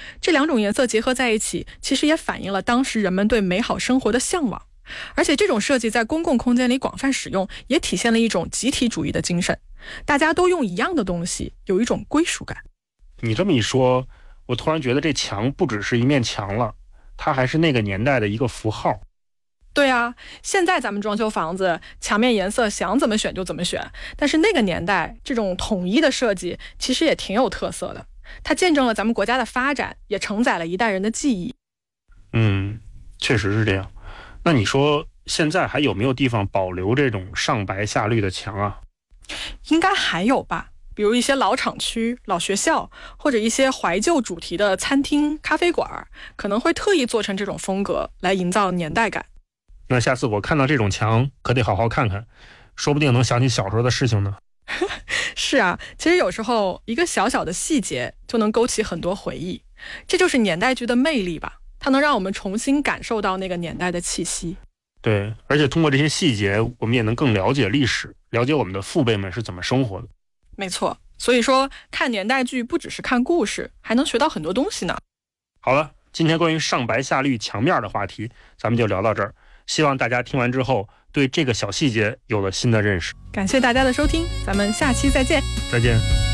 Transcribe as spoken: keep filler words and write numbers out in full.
这两种颜色结合在一起，其实也反映了当时人们对美好生活的向往。而且这种设计在公共空间里广泛使用，也体现了一种集体主义的精神，大家都用一样的东西，有一种归属感。 你这么一说，我突然觉得这墙不只是一面墙了，它还是那个年代的一个符号。 对啊，现在咱们装修房子，墙面颜色想怎么选就怎么选，但是那个年代这种统一的设计其实也挺有特色的，它见证了咱们国家的发展，也承载了一代人的记忆。 嗯，确实是这样。那你说现在还有没有地方保留这种上白下绿的墙啊？ 应该还有吧，比如一些老厂区、老学校，或者一些怀旧主题的餐厅、咖啡馆，可能会特意做成这种风格来营造年代感。 那下次我看到这种墙可得好好看看，说不定能想起小时候的事情呢。 是啊，其实有时候一个小小的细节就能勾起很多回忆，这就是年代剧的魅力吧，它能让我们重新感受到那个年代的气息。 对，而且通过这些细节，我们也能更了解历史，了解我们的父辈们是怎么生活的。 没错，所以说看年代剧不只是看故事，还能学到很多东西呢。 好了，今天关于上白下绿墙面的话题咱们就聊到这儿，希望大家听完之后对这个小细节有了新的认识。 感谢大家的收听，咱们下期再见。 再见。